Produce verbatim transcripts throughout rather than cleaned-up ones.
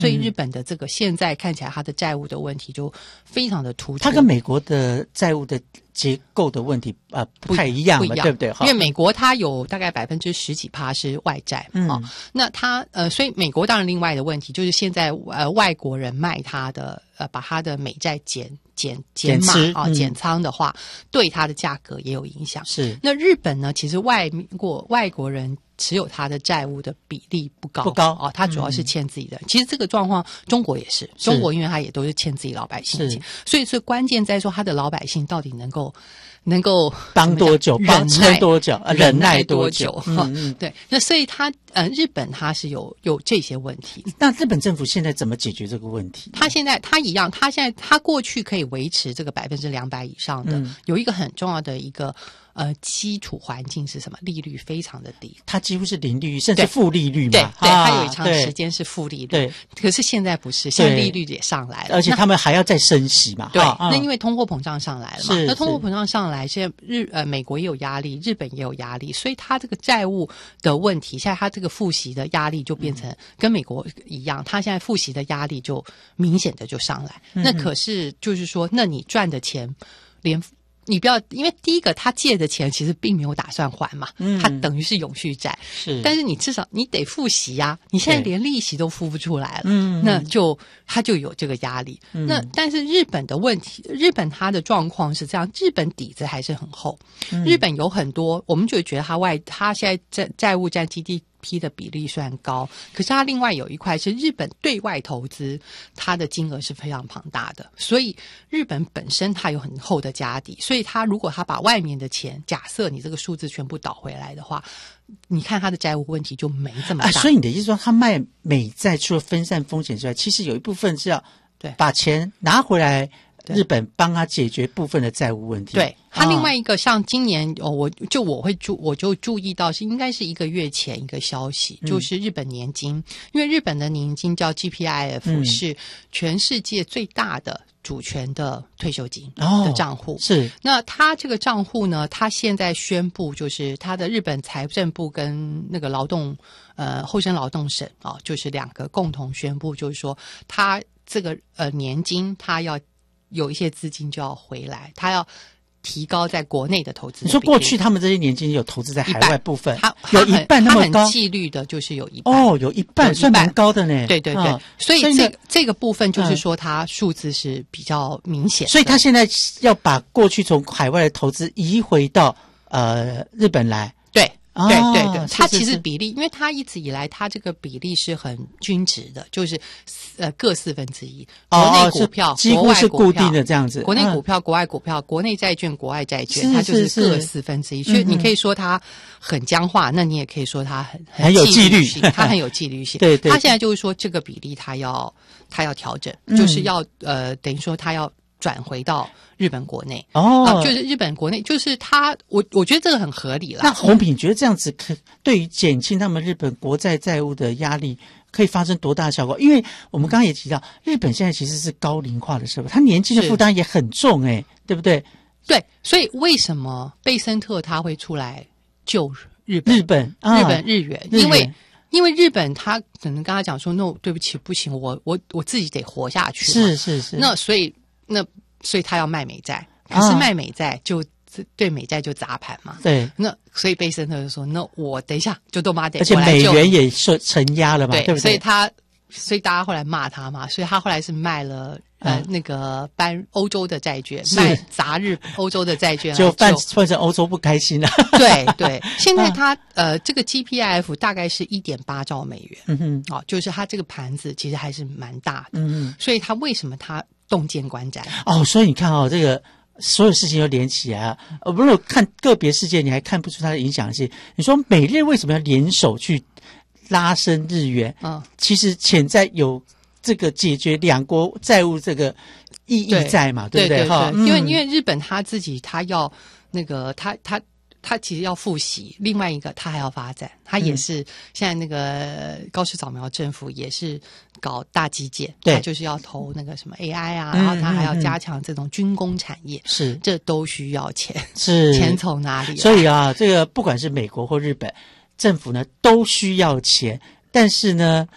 所以日本的这个现在看起来它的债务的问题就非常的突出。 它跟美国的债务的结构的问题呃不太一样了， 不一样对不对？ 因为美国它有大概百分之十几趴是外债，嗯、哦，那它呃，所以美国当然另外的问题就是现在呃外国人卖它的呃把它的美债减减减码啊、哦、减仓的话，对它的价格也有影响。 是那日本呢，其实外国外国人持有它的债务的比例不高， 不高哦，它主要是欠自己的。嗯、其实这个状况中国也是，中国因为它也都是欠自己老百姓的钱，所以所以关键在说它的老百姓到底能够。能够帮多久，帮撑多久，忍耐多久？ 嗯嗯，对。那所以他呃，日本他是有有这些问题。 那日本政府现在怎么解决这个问题？ 他现在他一样，他现在他过去可以维持这个百分之两百以上的、嗯，有一个很重要的一个呃基础环境是什么？利率非常的低， 它几乎是零利率，甚至负利率嘛。 对对， 啊、 它有一长时间是负利率。 对， 可是现在不是，现在利率也上来了， 而且他们还要再升息嘛。 对， 啊、 那因为通货膨胀上来了嘛，那通货膨胀上来，现在日呃美国也有压力，日本也有压力，所以它这个债务的问题，现在它这个付息的压力就变成跟美国一样，它现在付息的压力就明显的就上来。嗯、那可是就是说，那你赚的钱连。你不要，因为第一个他借的钱其实并没有打算还嘛，嗯、他等于是永续债， 是， 但是你至少你得付息呀、啊，你现在连利息都付不出来了，嗯，那就他就有这个压力。嗯、那但是日本的问题，日本它的状况是这样，日本底子还是很厚，嗯、日本有很多，我们就觉得它外，它现在债债务占 G D P 的比例虽然高，可是它另外有一块是日本对外投资，它的金额是非常庞大的，所以日本本身它有很厚的家底，所以它如果它把外面的钱，假设你这个数字全部倒回来的话，你看它的债务问题就没这么大。 啊、所以你的意思说，它卖美债除了分散风险之外，其实有一部分是要对把钱拿回来。日本帮他解决部分的债务问题。 对，他另外一个、哦、像今年哦，我就我会注我就注意到是应该是一个月前一个消息，嗯、就是日本年金，因为日本的年金叫 G P I F、嗯、是全世界最大的主权的退休金的账户。哦、 是， 那他这个账户呢，他现在宣布就是他的日本财政部跟那个劳动呃厚生劳动省啊、哦，就是两个共同宣布，就是说他这个呃年金他要。有一些资金就要回来，他要提高在国内的投资的。 你说过去他们这些年金有投资在海外部分， 他有一半那么高， 他很纪律的，就是有一半哦，有一半算蛮高的呢。 对对对，哦、所以这这个部分就是说，它数字是比较明显的。 所以他现在要把过去从海外的投资移回到呃日本来。 对。 哦、 对对对，它其是是是实比例，因为它一直以来它这个比例是很均值的，就是呃各四分之一，国内股票、 哦、几乎是固定的这样子， 国内股票、嗯、国外股票、国内债券、国外债券，它就是各四分之一。所以你可以说它很僵化，嗯、那你也可以说它很很, 很有纪律性，它很有纪律性。 对 对, 对， 它现在就是说这个比例它要它要调整，嗯、就是要呃等于说它要转回到日本国内哦、 呃，就是日本国内，就是它，我我觉得这个很合理啦。 那洪品觉得这样子可对于减轻他们日本国债债务的压力，可以发生多大的效果？因为我们刚刚也提到，日本现在其实是高龄化的社会，他年轻的负担也很重，哎，对不对？ 对，所以为什么贝森特他会出来救日本？ 日本、 啊、日本日元，因为。因为日本他可能跟他讲说 no 对不起不行，我我我自己得活下去嘛， 是是是， 那所以那所以他要卖美债，可是卖美债就、啊、对美债就砸盘嘛， 对， 那所以贝森特就说那我等一下就都妈得， 而且美元也受承压了嘛， 对, 对不对？ 所以他所以大家后来骂他嘛，所以他后来是卖了呃、嗯、那个搬欧洲的债券，卖砸日欧洲的债券， 就换换成欧洲不开心了。 对对，现在他、嗯、呃这个 G P I F 大概是 一点八兆美元， 嗯哼， 哦，就是他这个盘子其实还是蛮大的， 嗯嗯， 所以他为什么他洞见观瞻？ 哦，所以你看哦，这个所有事情都连起来啊。呃，如果看个别事件，你还看不出它的影响性。你说美日为什么要联手去拉升日元？嗯，其实潜在有这个解决两国债务这个意义在嘛， 对, 对不对？哈， 因为因为日本他自己他要那个他他他其实要复习，另外一个他还要发展，他也是、嗯、现在那个高市早苗政府也是搞大基建，他就是要投那个什么 A I 啊，然后他还要加强这种军工产业，是、嗯、这都需要钱， 是钱从哪里来？ 所以啊，这个不管是美国或日本政府呢，都需要钱，但是呢。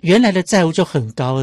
原来的债务就很高了。